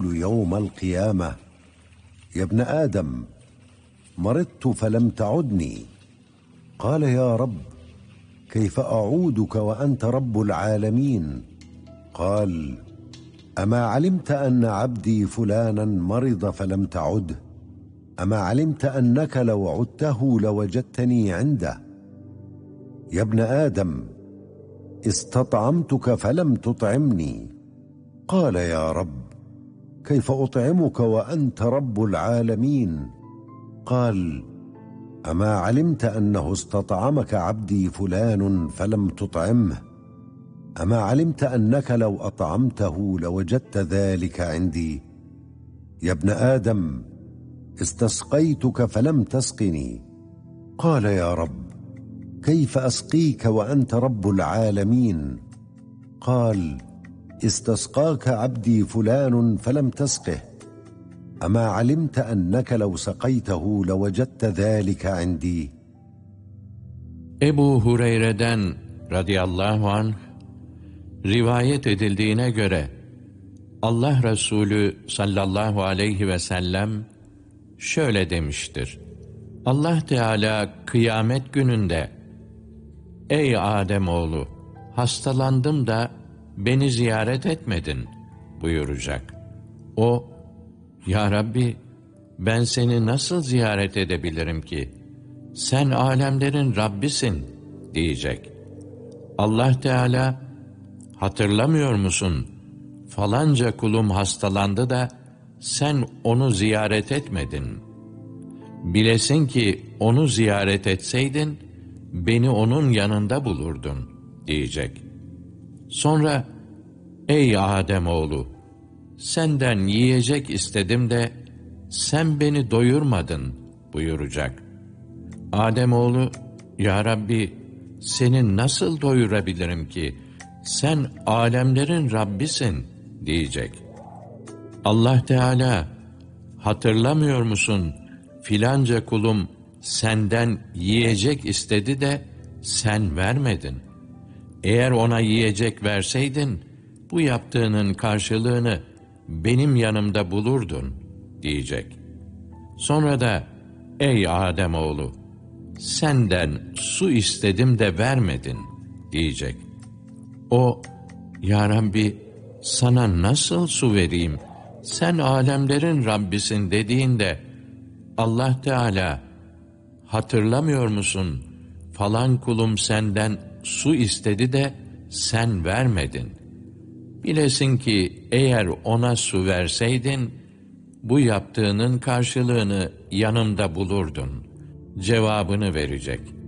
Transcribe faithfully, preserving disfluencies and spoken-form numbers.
يقول يوم القيامة: يا ابن آدم، مرضت فلم تعدني. قال: يا رب، كيف أعودك وأنت رب العالمين؟ قال: أما علمت أن عبدي فلانا مرض فلم تعده؟ أما علمت أنك لو عدته لوجدتني عنده؟ يا ابن آدم، استطعمتك فلم تطعمني. قال: يا رب، كيف أطعمك وأنت رب العالمين؟ قال: أما علمت أنه استطعمك عبدي فلان فلم تطعمه؟ أما علمت أنك لو أطعمته لوجدت ذلك عندي؟ يا ابن آدم، استسقيتك فلم تسقني. قال: يا رب، كيف أسقيك وأنت رب العالمين؟ قال: استسقاك عبدي فلان فلم تسقه. أما علمت أنك لو سقيته لوجدت ذلك عندي؟ Ebu Hureyre'den radıyallahu anh rivayet edildiğine göre Allah Resulü sallallahu aleyhi ve sellem şöyle demiştir: Allah Teala kıyamet gününde "Ey Ademoğlu, hastalandım da beni ziyaret etmedin" buyuracak. O, "Ya Rabbi, ben seni nasıl ziyaret edebilirim ki? Sen alemlerin Rabbisin" diyecek. Allah Teala, "Hatırlamıyor musun? Falanca kulum hastalandı da sen onu ziyaret etmedin. Bilesin ki onu ziyaret etseydin, beni onun yanında bulurdun" diyecek. Sonra, "Ey Ademoğlu, senden yiyecek istedim de sen beni doyurmadın" buyuracak. Ademoğlu, "Ya Rabbi, seni nasıl doyurabilirim ki? Sen alemlerin Rabbisin" diyecek. Allah Teala, "Hatırlamıyor musun? Filanca kulum senden yiyecek istedi de sen vermedin. Eğer ona yiyecek verseydin, bu yaptığının karşılığını benim yanımda bulurdun" diyecek. Sonra da, "Ey Ademoğlu, senden su istedim de vermedin" diyecek. O, "Ya Rabbi, sana nasıl su vereyim? Sen alemlerin Rabbisin" dediğinde Allah Teala, "Hatırlamıyor musun? Falan kulum senden su istedi de sen vermedin. Bilesin ki eğer ona su verseydin, bu yaptığının karşılığını yanımda bulurdun" cevabını verecek.